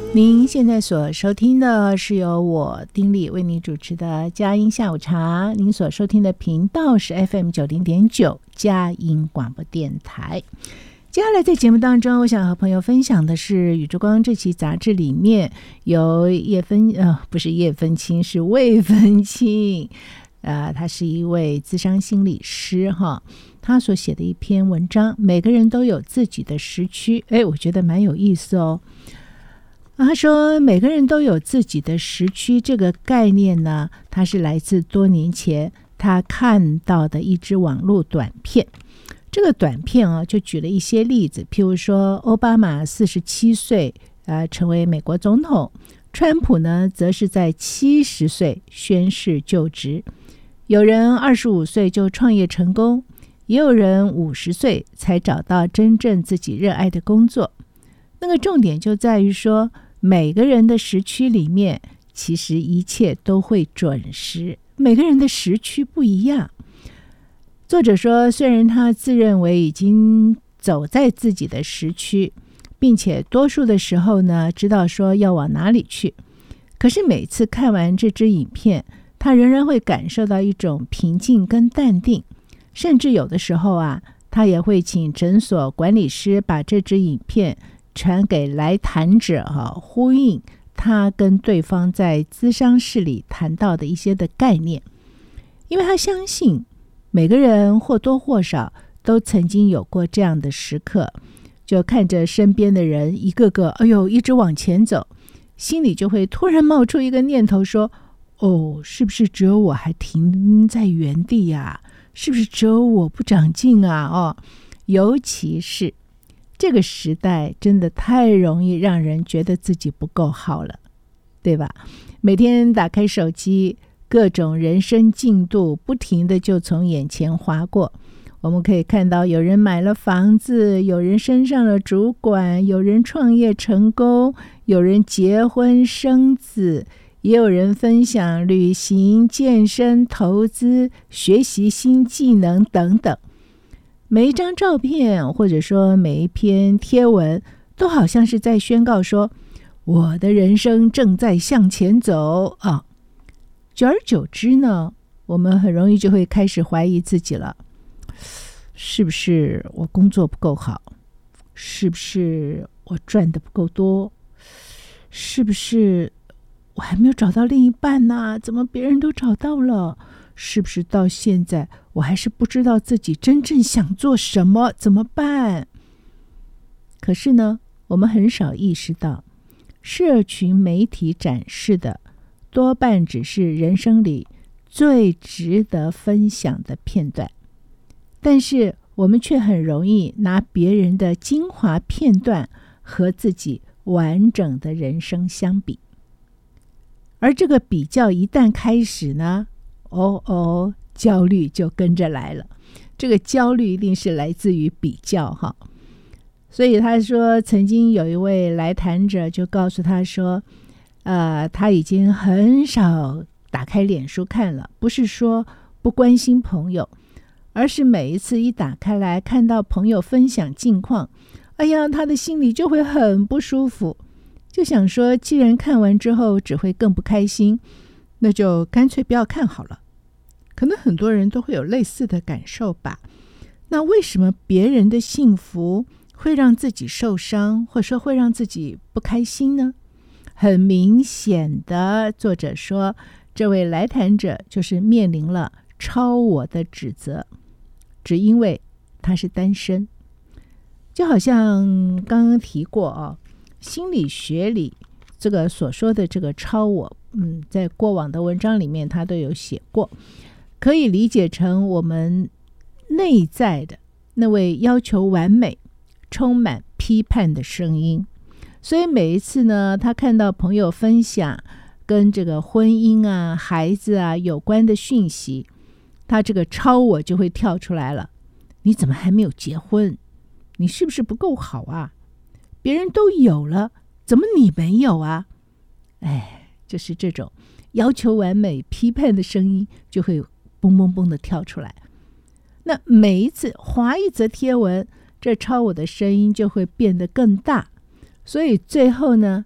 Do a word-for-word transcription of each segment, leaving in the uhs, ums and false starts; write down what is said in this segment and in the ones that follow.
您现在所收听的是由我丁力为您主持的佳音下午茶，您所收听的频道是 F M 九零点九佳音广播电台。接下来在节目当中，我想和朋友分享的是《宇宙光》这期杂志里面由叶芬呃不是叶芬清，是魏芬清，呃，他是一位咨商心理师哈，他所写的一篇文章，每个人都有自己的时区，哎，我觉得蛮有意思哦。他说每个人都有自己的时区，这个概念呢，它是来自多年前他看到的一支网络短片。这个短片啊，就举了一些例子，譬如说奥巴马四十七岁呃成为美国总统，川普呢则是在七十岁宣誓就职，有人二十五岁就创业成功，也有人五十岁才找到真正自己热爱的工作。那个重点就在于说，每个人的时区里面，其实一切都会准时，每个人的时区不一样。作者说，虽然他自认为已经走在自己的时区，并且多数的时候呢，知道说要往哪里去，可是每次看完这支影片，他仍然会感受到一种平静跟淡定，甚至有的时候啊，他也会请诊所管理师把这支影片传给来谈者哈、啊，呼应他跟对方在咨商室里谈到的一些的概念，因为他相信每个人或多或少都曾经有过这样的时刻，就看着身边的人一个个哎呦一直往前走，心里就会突然冒出一个念头说，哦，是不是只有我还停在原地呀、啊？是不是只有我不长进啊？哦，尤其是这个时代真的太容易让人觉得自己不够好了，对吧？每天打开手机，各种人生进度不停的就从眼前划过，我们可以看到有人买了房子，有人升上了主管，有人创业成功，有人结婚生子，也有人分享旅行、健身、投资、学习新技能等等。每一张照片或者说每一篇贴文都好像是在宣告说，我的人生正在向前走啊。久而久之呢，我们很容易就会开始怀疑自己了，是不是我工作不够好？是不是我赚的不够多？是不是我还没有找到另一半呢？怎么别人都找到了？是不是到现在我还是不知道自己真正想做什么？怎么办？可是呢，我们很少意识到，社群媒体展示的多半只是人生里最值得分享的片段，但是我们却很容易拿别人的精华片段和自己完整的人生相比，而这个比较一旦开始呢，哦哦，焦虑就跟着来了。这个焦虑一定是来自于比较哈。所以他说，曾经有一位来谈者就告诉他说，呃，他已经很少打开脸书看了，不是说不关心朋友，而是每一次一打开来看到朋友分享近况，哎呀，他的心里就会很不舒服，就想说，既然看完之后只会更不开心，那就干脆不要看好了。可能很多人都会有类似的感受吧。那为什么别人的幸福会让自己受伤，或者说会让自己不开心呢？很明显的，作者说，这位来谈者就是面临了超我的指责，只因为他是单身。就好像刚刚提过哦，心理学里这个所说的这个超我，嗯，在过往的文章里面他都有写过，可以理解成我们内在的那位要求完美、充满批判的声音。所以每一次呢，他看到朋友分享跟这个婚姻啊、孩子啊有关的讯息，他这个超我就会跳出来了。你怎么还没有结婚？你是不是不够好啊？别人都有了，怎么你没有啊？哎，就是这种要求完美、批判的声音就会嘣嘣嘣的跳出来。那每一次滑一则贴文，这超我的声音就会变得更大，所以最后呢，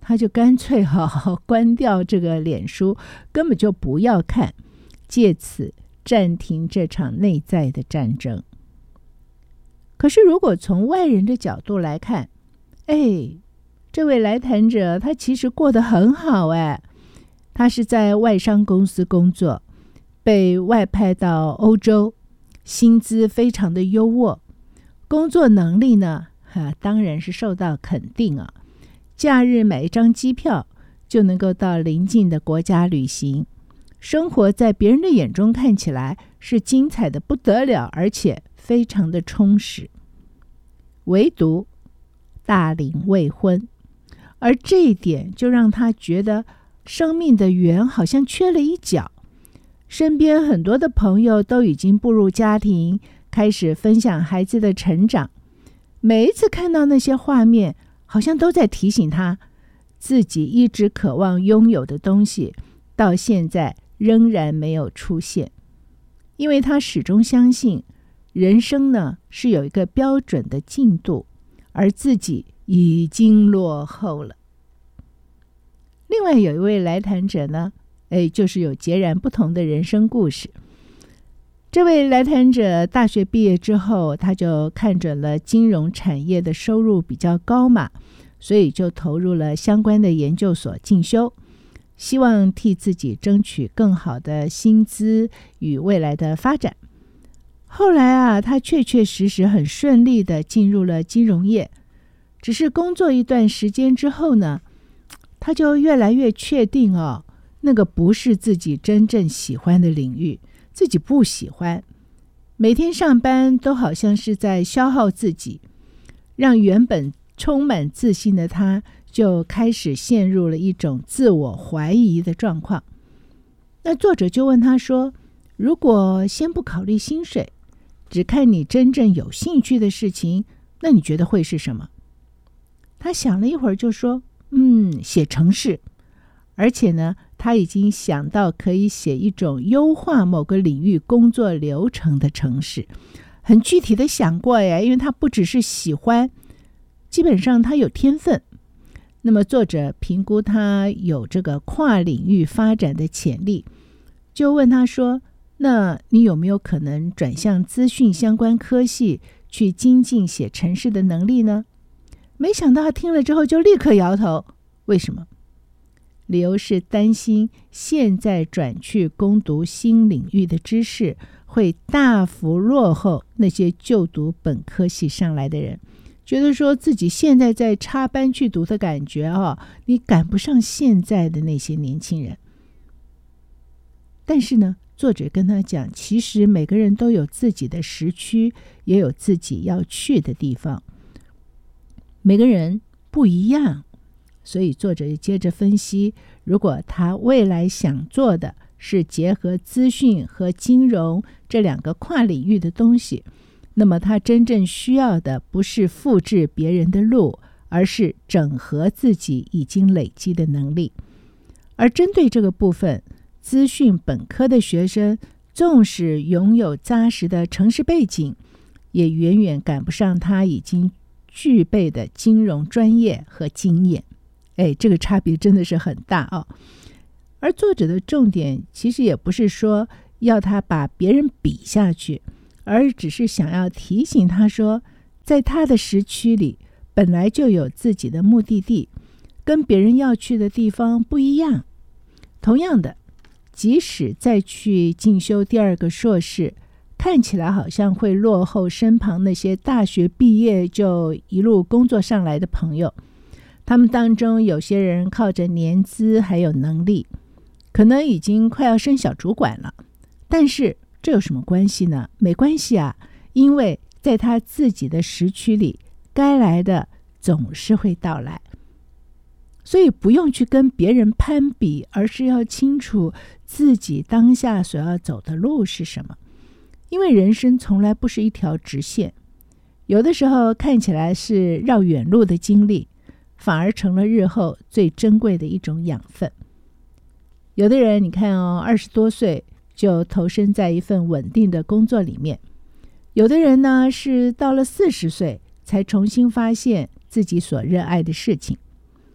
他就干脆好好关掉这个脸书，根本就不要看，借此暂停这场内在的战争。可是如果从外人的角度来看，哎，这位来谈者他其实过得很好哎，他是在外商公司工作，被外派到欧洲，薪资非常的优渥，工作能力呢，啊，当然是受到肯定啊。假日买一张机票就能够到邻近的国家旅行，生活在别人的眼中看起来是精彩的不得了，而且非常的充实。唯独大龄未婚，而这一点就让他觉得生命的缘好像缺了一角。身边很多的朋友都已经步入家庭，开始分享孩子的成长，每一次看到那些画面，好像都在提醒他，自己一直渴望拥有的东西，到现在仍然没有出现。因为他始终相信，人生呢是有一个标准的进度，而自己已经落后了。另外有一位来谈者呢，哎，就是有截然不同的人生故事。这位来谈者大学毕业之后，他就看准了金融产业的收入比较高嘛，所以就投入了相关的研究所进修，希望替自己争取更好的薪资与未来的发展。后来啊，他确确实实很顺利的进入了金融业，只是工作一段时间之后呢，他就越来越确定哦，那个不是自己真正喜欢的领域，自己不喜欢，每天上班都好像是在消耗自己，让原本充满自信的他就开始陷入了一种自我怀疑的状况。那作者就问他说，如果先不考虑薪水，只看你真正有兴趣的事情，那你觉得会是什么？他想了一会儿就说，嗯，写程式。而且呢，他已经想到可以写一种优化某个领域工作流程的程式，很具体的想过呀，因为他不只是喜欢，基本上他有天分。那么作者评估他有这个跨领域发展的潜力，就问他说，那你有没有可能转向资讯相关科系去精进写程式的能力呢？没想到他听了之后就立刻摇头。为什么？理由是担心现在转去攻读新领域的知识会大幅落后那些就读本科系上来的人，觉得说自己现在在插班去读的感觉哦，你赶不上现在的那些年轻人。但是呢，作者跟他讲，其实每个人都有自己的时区，也有自己要去的地方，每个人不一样。所以作者接着分析，如果他未来想做的是结合资讯和金融这两个跨领域的东西，那么他真正需要的不是复制别人的路，而是整合自己已经累积的能力。而针对这个部分，资讯本科的学生纵使拥有扎实的程式背景，也远远赶不上他已经具备的金融专业和经验。哎，这个差别真的是很大哦。而作者的重点其实也不是说要他把别人比下去，而只是想要提醒他说，在他的时区里本来就有自己的目的地，跟别人要去的地方不一样。同样的，即使再去进修第二个硕士，看起来好像会落后身旁那些大学毕业就一路工作上来的朋友，他们当中有些人靠着年资还有能力，可能已经快要升小主管了。但是这有什么关系呢？没关系啊，因为在他自己的时区里，该来的总是会到来。所以不用去跟别人攀比，而是要清楚自己当下所要走的路是什么。因为人生从来不是一条直线，有的时候看起来是绕远路的经历，反而成了日后最珍贵的一种养分。有的人你看哦，二十多岁就投身在一份稳定的工作里面，有的人呢是到了四十岁才重新发现自己所热爱的事情。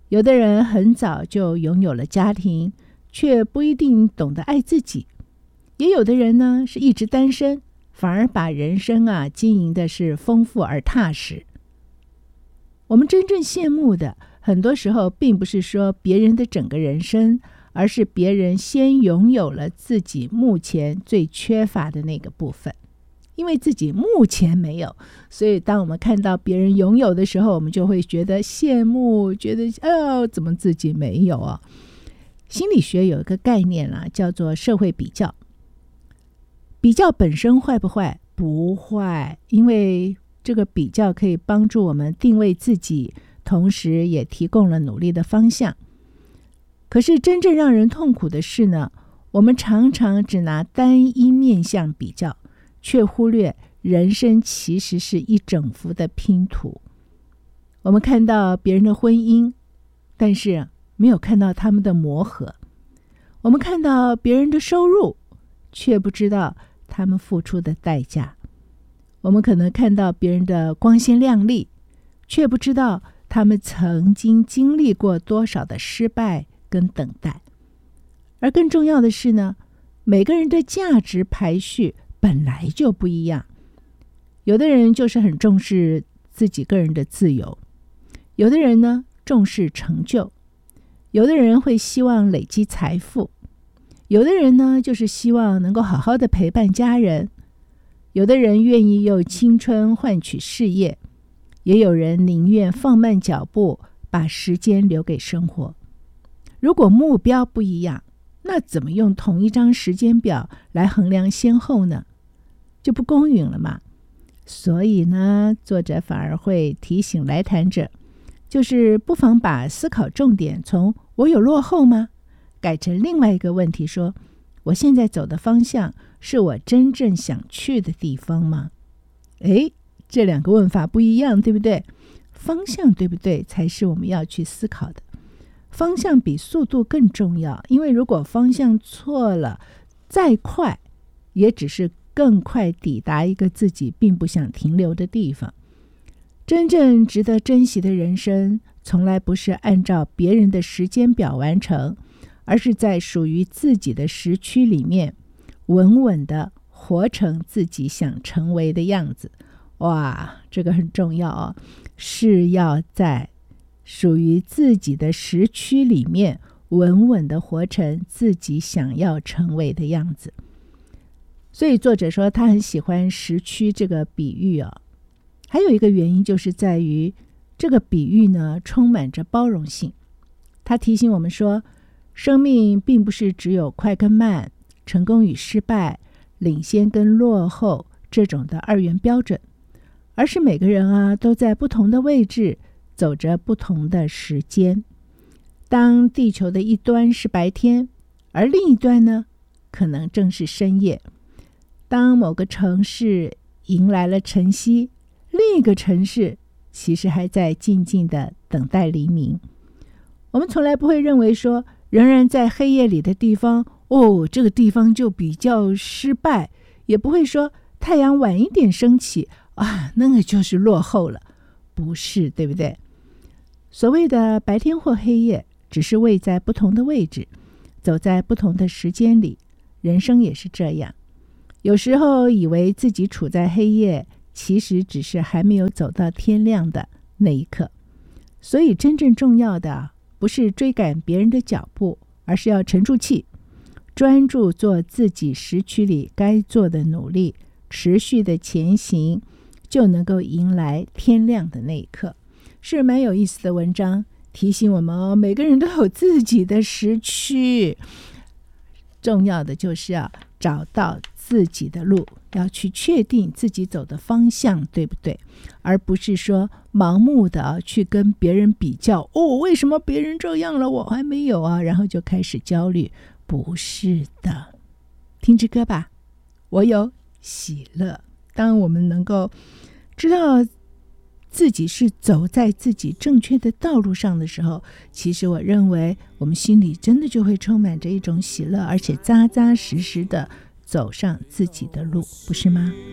有的人很早就拥有了家庭，却不一定懂得爱自己。也有的人呢，是一直单身，反而把人生啊经营的是丰富而踏实。我们真正羡慕的，很多时候并不是说别人的整个人生，而是别人先拥有了自己目前最缺乏的那个部分。因为自己目前没有，所以当我们看到别人拥有的时候，我们就会觉得羡慕，觉得哦，怎么自己没有啊？心理学有一个概念啦，叫做社会比较。比较本身坏不坏？不坏，因为这个比较可以帮助我们定位自己，同时也提供了努力的方向。可是真正让人痛苦的是呢，我们常常只拿单一面向比较，却忽略人生其实是一整幅的拼图。我们看到别人的婚姻，但是没有看到他们的磨合；我们看到别人的收入，却不知道他们付出的代价；我们可能看到别人的光鲜亮丽，却不知道他们曾经经历过多少的失败跟等待。而更重要的是呢，每个人的价值排序本来就不一样。有的人就是很重视自己个人的自由，有的人呢重视成就，有的人会希望累积财富，有的人呢就是希望能够好好的陪伴家人，有的人愿意用青春换取事业，也有人宁愿放慢脚步，把时间留给生活。如果目标不一样，那怎么用同一张时间表来衡量先后呢？就不公允了嘛。所以呢，作者反而会提醒来谈者，就是不妨把思考重点从我有落后吗，改成另外一个问题，说我现在走的方向是我真正想去的地方吗？诶，这两个问法不一样，对不对？方向对不对才是我们要去思考的。方向比速度更重要，因为如果方向错了，再快也只是更快抵达一个自己并不想停留的地方。真正值得珍惜的人生，从来不是按照别人的时间表完成，而是在属于自己的时区里面，稳稳的活成自己想成为的样子。哇，这个很重要哦，是要在属于自己的时区里面，稳稳的活成自己想要成为的样子。所以作者说他很喜欢时区这个比喻哦。还有一个原因就是在于这个比喻呢充满着包容性。他提醒我们说，生命并不是只有快跟慢，成功与失败，领先跟落后这种的二元标准，而是每个人啊都在不同的位置，走着不同的时间。当地球的一端是白天，而另一端呢可能正是深夜。当某个城市迎来了晨曦，另一个城市其实还在静静的等待黎明。我们从来不会认为说仍然在黑夜里的地方，哦，这个地方就比较失败，也不会说太阳晚一点升起啊，那个就是落后了。不是，对不对？所谓的白天或黑夜，只是位在不同的位置，走在不同的时间里。人生也是这样，有时候以为自己处在黑夜，其实只是还没有走到天亮的那一刻。所以真正重要的不是追赶别人的脚步，而是要沉住气，专注做自己时区里该做的努力，持续的前行，就能够迎来天亮的那一刻。是蛮有意思的文章，提醒我们哦，每个人都有自己的时区，重要的就是要找到自己的路，要去确定自己走的方向对不对，而不是说盲目的去跟别人比较，哦，为什么别人这样了我还没有啊，然后就开始焦虑。不是的，听支歌吧，我有喜乐。当我们能够知道自己是走在自己正确的道路上的时候，其实我认为我们心里真的就会充满着一种喜乐，而且扎扎实实的走上自己的路，不是吗？